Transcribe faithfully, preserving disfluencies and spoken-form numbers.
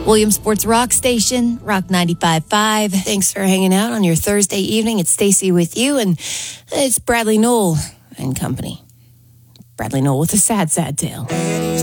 Williamsport's Rock Station, Rock ninety-five point five. Thanks for hanging out on your Thursday evening. It's Stacy with you, and it's Bradley Knoll and company. Bradley Knoll with a sad, sad tale.